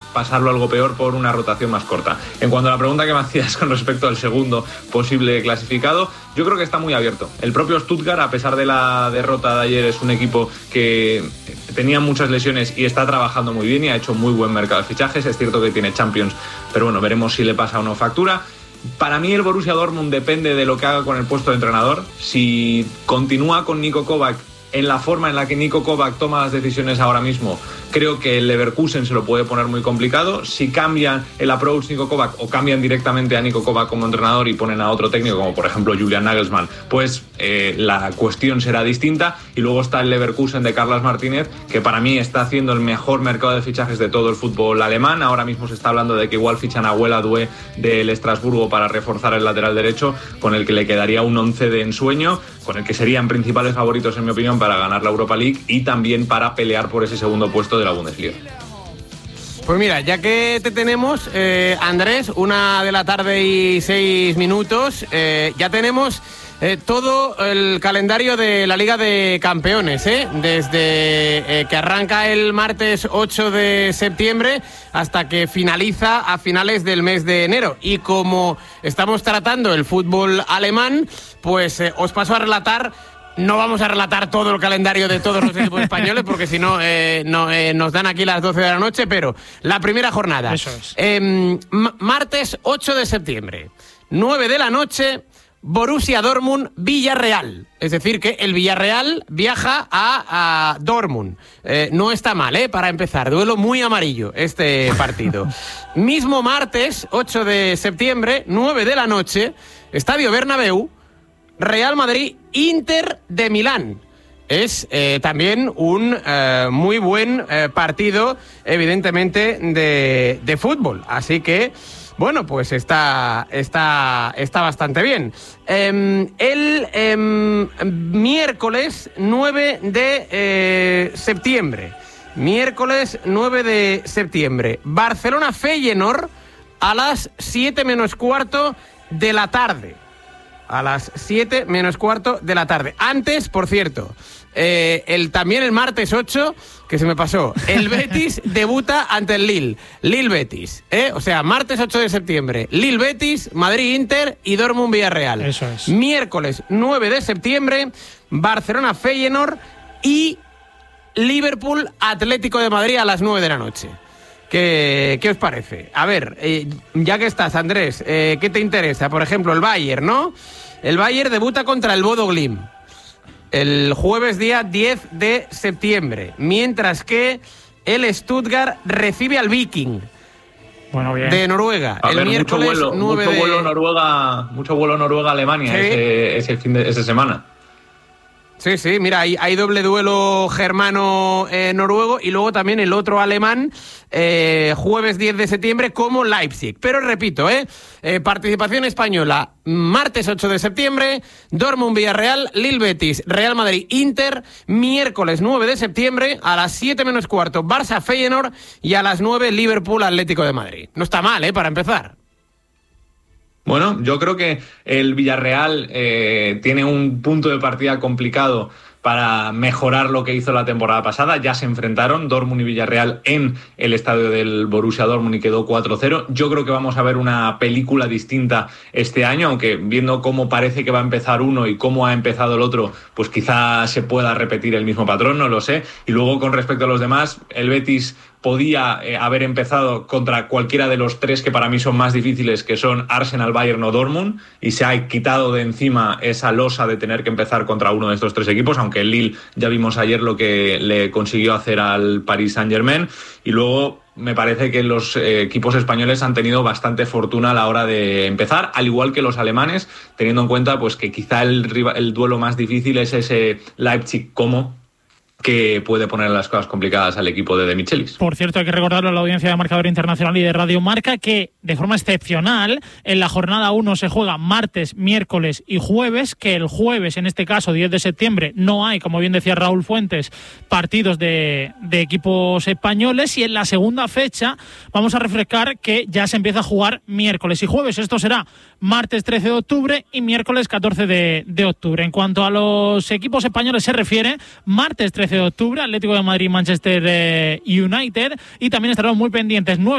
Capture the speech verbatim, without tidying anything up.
pasarlo algo peor por una rotación más corta. En cuanto a la pregunta que me hacías con respecto al segundo posible clasificado, yo creo que está muy abierto. El propio Stuttgart, a pesar de la derrota de ayer, es un equipo que tenía muchas lesiones y está trabajando muy bien y ha hecho muy buen mercado de fichajes. Es cierto que tiene Champions, pero bueno, veremos si le pasa o no factura. Para mí el Borussia Dortmund depende de lo que haga con el puesto de entrenador. Si continúa con Niko Kovac en la forma en la que Niko Kovac toma las decisiones ahora mismo, creo que el Leverkusen se lo puede poner muy complicado. Si cambian el approach Niko Kovac o cambian directamente a Niko Kovac como entrenador y ponen a otro técnico, como por ejemplo Julian Nagelsmann, pues eh, la cuestión será distinta. Y luego está el Leverkusen de Carlos Martínez, que para mí está haciendo el mejor mercado de fichajes de todo el fútbol alemán. Ahora mismo se está hablando de que igual fichan a Huela Doué del Estrasburgo para reforzar el lateral derecho, con el que le quedaría un once de ensueño, con el que serían principales favoritos, en mi opinión, para ganar la Europa League y también para pelear por ese segundo puesto de la Bundesliga. Pues mira, ya que te tenemos, eh, Andrés, una de la tarde y seis minutos, eh, ya tenemos eh, todo el calendario de la Liga de Campeones, ¿eh? Desde eh, que arranca el martes ocho de septiembre hasta que finaliza a finales del mes de enero. Y como estamos tratando el fútbol alemán, pues eh, os paso a relatar. No vamos a relatar todo el calendario de todos los equipos españoles porque si no, eh, no eh, nos dan aquí las doce de la noche, pero la primera jornada. Eso es. Eh, m- martes ocho de septiembre, nueve de la noche, Borussia Dortmund, Villarreal. Es decir, que el Villarreal viaja a, a Dortmund. Eh, no está mal, ¿eh? Para empezar, duelo muy amarillo este partido. Mismo martes ocho de septiembre, nueve de la noche, Estadio Bernabéu, Real Madrid, Inter de Milán. Es eh, también un eh, muy buen eh, partido, evidentemente, de, de fútbol. Así que, bueno, pues está, está, está bastante bien. Eh, el eh, miércoles nueve de septiembre. Miércoles nueve de septiembre. Barcelona-Feyenoord a las siete menos cuarto de la tarde. A las siete menos cuarto de la tarde. Antes, por cierto, eh, el, también el martes ocho, que se me pasó, el Betis debuta ante el Lille. Lille-Betis, ¿eh? O sea, martes ocho de septiembre, Lille-Betis, Madrid-Inter y Dortmund-Villarreal. Eso es. Miércoles nueve de septiembre, Barcelona-Feyenoord y Liverpool-Atlético de Madrid a las nueve de la noche. ¿Qué, ¿Qué os parece? A ver, eh, ya que estás, Andrés, eh, ¿qué te interesa? Por ejemplo, el Bayern, ¿no? El Bayern debuta contra el Bodo Glimt el jueves día diez de septiembre, mientras que el Stuttgart recibe al Viking. Bueno, bien. De Noruega. A el ver, miércoles mucho vuelo, nueve mucho de... vuelo Noruega, mucho vuelo Noruega-Alemania, ¿Sí? ese, ese fin de esa semana. Sí, sí, mira, hay, hay doble duelo germano-noruego y luego también el otro alemán, eh, jueves diez de septiembre, como Leipzig. Pero repito, ¿eh? eh participación española, martes ocho de septiembre, Dortmund-Villarreal, Lille-Betis, Real Madrid-Inter, miércoles nueve de septiembre, a las siete menos cuarto, Barça-Feyenoord y a las nueve, Liverpool-Atlético de Madrid. No está mal, ¿eh? Para empezar. Bueno, yo creo que el Villarreal eh, tiene un punto de partida complicado para mejorar lo que hizo la temporada pasada. Ya se enfrentaron Dortmund y Villarreal en el estadio del Borussia Dortmund y quedó cuatro cero. Yo creo que vamos a ver una película distinta este año, aunque viendo cómo parece que va a empezar uno y cómo ha empezado el otro, pues quizá se pueda repetir el mismo patrón, no lo sé. Y luego, con respecto a los demás, el Betis podía eh, haber empezado contra cualquiera de los tres que para mí son más difíciles, que son Arsenal, Bayern o Dortmund, y se ha quitado de encima esa losa de tener que empezar contra uno de estos tres equipos, aunque el Lille ya vimos ayer lo que le consiguió hacer al Paris Saint-Germain. Y luego me parece que los eh, equipos españoles han tenido bastante fortuna a la hora de empezar, al igual que los alemanes, teniendo en cuenta pues que quizá el, el duelo más difícil es ese Leipzig-Como, que puede poner las cosas complicadas al equipo de De Michelis. Por cierto, hay que recordarle a la audiencia de Marcador Internacional y de Radio Marca que, de forma excepcional, en la jornada uno se juega martes, miércoles y jueves, que el jueves, en este caso diez de septiembre, no hay, como bien decía Raúl Fuentes, partidos de, de equipos españoles, y en la segunda fecha vamos a refrescar que ya se empieza a jugar miércoles y jueves. Esto será martes trece de octubre y miércoles catorce de, de octubre. En cuanto a los equipos españoles se refiere, martes trece de octubre, Atlético de Madrid, Manchester United, y también estaremos muy pendientes nueve